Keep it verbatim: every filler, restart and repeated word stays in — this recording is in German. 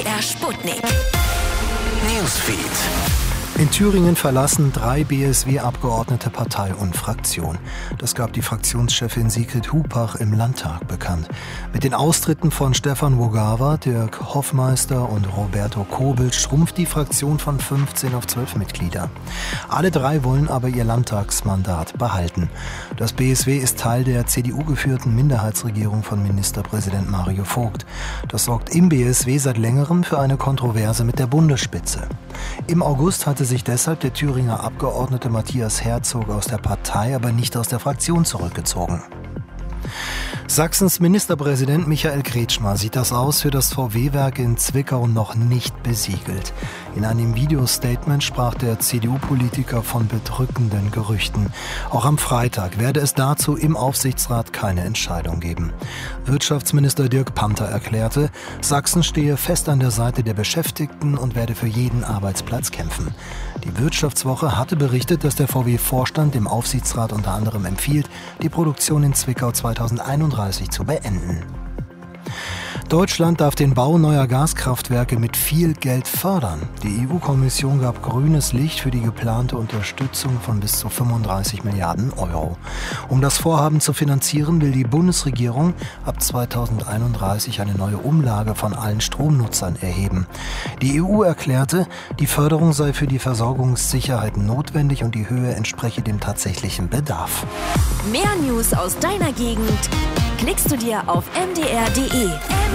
Der Sputnik. Newsfeed. In Thüringen verlassen drei B S W-Abgeordnete Partei und Fraktion. Das gab die Fraktionschefin Sigrid Hupach im Landtag bekannt. Mit den Austritten von Stefan Wogawa, Dirk Hoffmeister und Roberto Kobel schrumpft die Fraktion von fünfzehn auf zwölf Mitglieder. Alle drei wollen aber ihr Landtagsmandat behalten. Das B S W ist Teil der C D U-geführten Minderheitsregierung von Ministerpräsident Mario Vogt. Das sorgt im B S W seit längerem für eine Kontroverse mit der Bundesspitze. Im August hatte sich deshalb der Thüringer Abgeordnete Matthias Herzog aus der Partei, aber nicht aus der Fraktion zurückgezogen. Sachsens Ministerpräsident Michael Kretschmer sieht das Aus für das V W-Werk in Zwickau noch nicht besiegelt. In einem Videostatement sprach der C D U-Politiker von bedrückenden Gerüchten. Auch am Freitag werde es dazu im Aufsichtsrat keine Entscheidung geben. Wirtschaftsminister Dirk Panther erklärte, Sachsen stehe fest an der Seite der Beschäftigten und werde für jeden Arbeitsplatz kämpfen. Die Wirtschaftswoche hatte berichtet, dass der V W-Vorstand dem Aufsichtsrat unter anderem empfiehlt, die Produktion in Zwickau zweitausendeinunddreißig zu beenden. Deutschland darf den Bau neuer Gaskraftwerke mit viel Geld fördern. Die E U-Kommission gab grünes Licht für die geplante Unterstützung von bis zu fünfunddreißig Milliarden Euro. Um das Vorhaben zu finanzieren, will die Bundesregierung ab zweitausendeinunddreißig eine neue Umlage von allen Stromnutzern erheben. Die E U erklärte, die Förderung sei für die Versorgungssicherheit notwendig und die Höhe entspreche dem tatsächlichen Bedarf. Mehr News aus deiner Gegend klickst du dir auf m d r punkt d e.